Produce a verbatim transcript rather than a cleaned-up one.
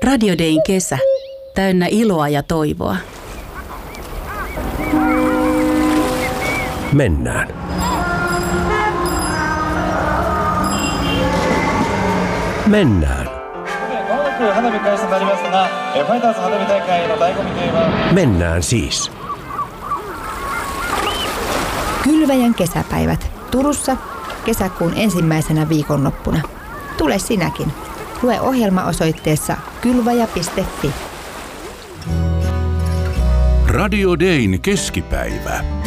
Radio Dayn kesä. Täynnä iloa ja toivoa. Mennään. Mennään. Mennään siis. Kylväjän kesäpäivät Turussa kesäkuun ensimmäisenä viikonloppuna. Tule sinäkin. Lue ohjelma osoitteessa kylväjä piste fi. Radio Dayn keskipäivä.